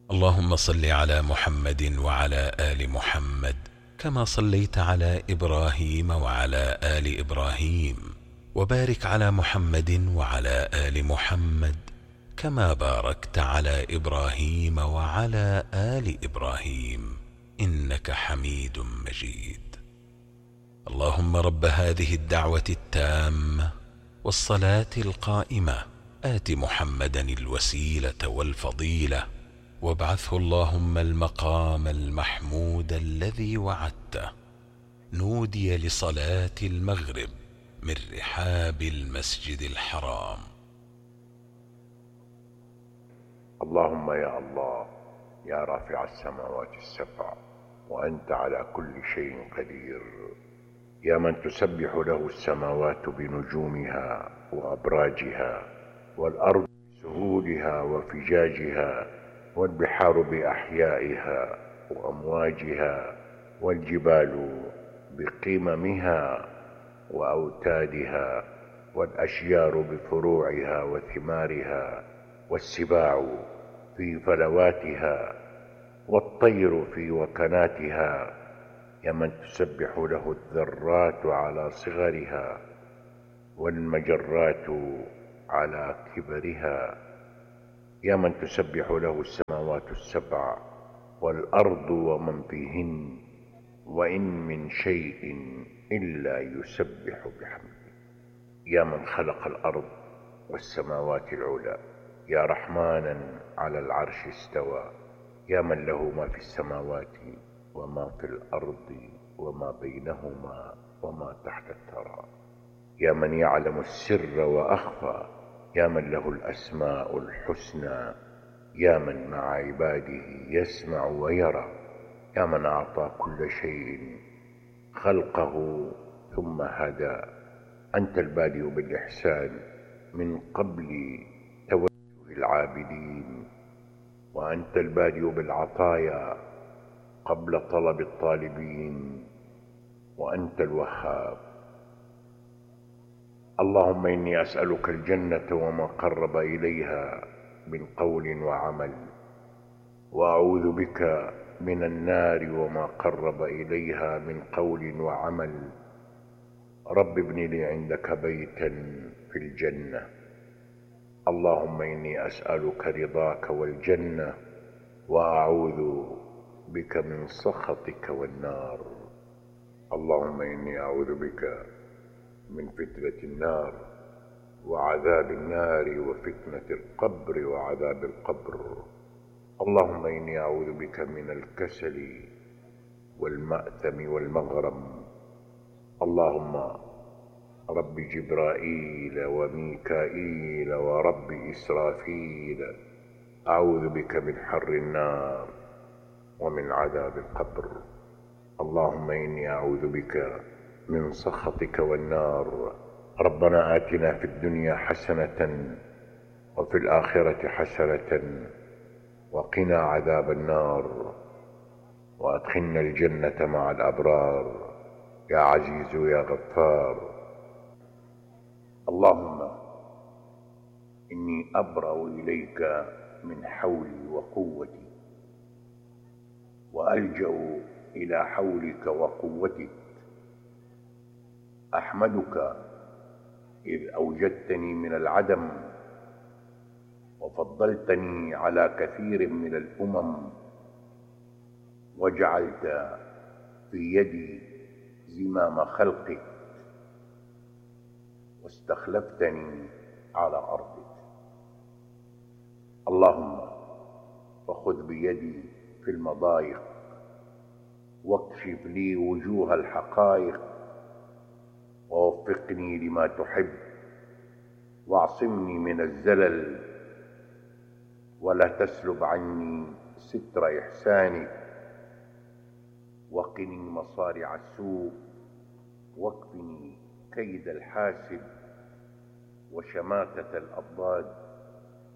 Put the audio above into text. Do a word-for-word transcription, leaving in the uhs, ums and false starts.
اللهم صل على محمد وعلى آل محمد كما صليت على إبراهيم وعلى آل إبراهيم، وبارك على محمد وعلى آل محمد كما باركت على إبراهيم وعلى آل إبراهيم إنك حميد مجيد. اللهم رب هذه الدعوة التامة والصلاة القائمة آت محمدا الوسيلة والفضيلة، وابعثه اللهم المقام المحمود الذي وعدته. نودي لصلاة المغرب من رحاب المسجد الحرام. اللهم يا الله يا رافع السماوات السبع وأنت على كل شيء قدير، يا من تسبح له السماوات بنجومها وأبراجها، والأرض بسهولها وفجاجها، والبحار بأحيائها وأمواجها، والجبال بقممها وأوتادها، والأشجار بفروعها وثمارها، والسباع في فلواتها، والطير في وكناتها، يا من تسبح له الذرات على صغرها والمجرات على كبرها، يا من تسبح له السماوات السبع والأرض ومن فيهن، وإن من شيء إلا يسبح بحمده، يا من خلق الأرض والسماوات العلى، يا رحمانا على العرش استوى، يا من له ما في السماوات وما في الأرض وما بينهما وما تحت الثرى، يا من يعلم السر وأخفى، يا من له الأسماء الحسنى، يا من مع عباده يسمع ويرى، يا من أعطى كل شيء خلقه ثم هدى. أنت البادئ بالإحسان من قبل توجه العابدين، وأنت البادئ بالعطايا قبل طلب الطالبين، وأنت الوهاب. اللهم إني أسألك الجنة وما قرب إليها من قول وعمل، وأعوذ بك من النار وما قرب إليها من قول وعمل. رب ابن لي عندك بيتا في الجنة. اللهم إني أسألك رضاك والجنة، وأعوذ بك من سخطك والنار. اللهم إني أعوذ بك من فتنة النار وعذاب النار وفتنة القبر وعذاب القبر. اللهم إني أعوذ بك من الكسل والمأثم والمغرم. اللهم رب جبرائيل وميكائيل ورب إسرافيل، أعوذ بك من حر النار ومن عذاب القبر. اللهم إني أعوذ بك من سخطك والنار. ربنا آتنا في الدنيا حسنة وفي الآخرة حسنة وقنا عذاب النار، وأدخلنا الجنة مع الأبرار يا عزيز يا غفار. اللهم إني أبرأ إليك من حولي وقوتي، وألجأ إلى حولك وقوتك. أحمدك إذ أوجدتني من العدم وفضلتني على كثير من الأمم، وجعلت في يدي زمام خلقك، واستخلفتني على أرضك. اللهم فخذ بيدي في المضايق، واكشف لي وجوه الحقائق، ووفقني لما تحب، واعصمني من الزلل، ولا تسلب عني ستر إحسانك، وقني مصارع السوء، واكفني كيد الحاسد وشماتة الأضداد.